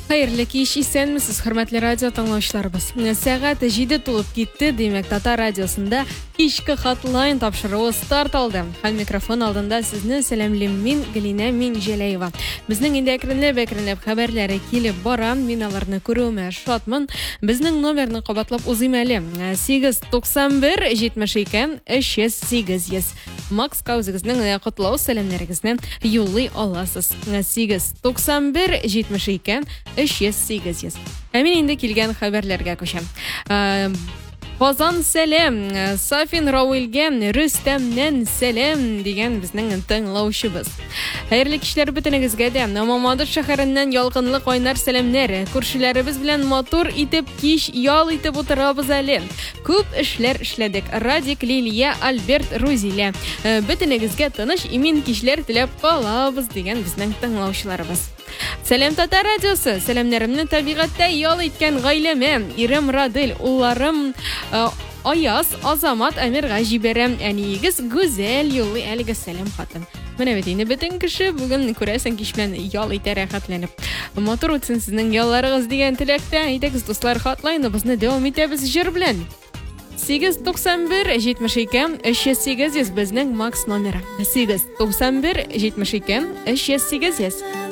Xayrlı kеш, исәнмесез, хөрмәтле радио тыңлаучыларыбыз. Сәгать 7 тулып китте, демәк Татар радиосында кичке хатлайн тапшыруы старт алды. Һәм микрофон алдында сезне сәламлыйм мин, Галина Минҗәләева. Безнең инде әкренләп хәбәрләре килеп бара, мин аларны күрүемә шатмын. Безнең номерны кабатлап узыйм әле. 891 72 308. Макс Каузыгызның котлау сәламнәрегезне юллый аласыз. 891 72 308. Мин инде килгән хәбәрләргә күчәм. Казан сәлам, Сафин Рауилгә, Рөстәмнән сәлам дигән безнең тыңлаучыбыз. Хәерле кичләр бөтенегезгә дә. Мамадыш шәһәреннән ялкынлы кайнар сәламнәр. Күршеләребез белән матур итеп кич ял итеп утырабыз әле. Күп эшләр эшләдек. Радик Лилия, Альберт Рузилә. Бөтенегезгә тыныч имин кичләр теләп калабыз дигән безнең тыңлаучыларыбыз. Сәлам Татар радиосы. Сәламнәремне табигатьтә ял иткән гаиләмә, ирем Радил, улларым Аяз, Азамат, Әмиргә җибәрәм. Әниегез Гүзәл юллый әлеге сәлам хатын. Менә бит инде бөтен кеше бүген күрәсен кич белән ял итә рәхәтләнеп. Матур үтсен сезнең ялларыгыз дигән теләктә. Әйтегез дуслар, хатлайныбызны дәвам итәбез җыр белән. 891 72 308 безнең Макс номеры. 891 72 308.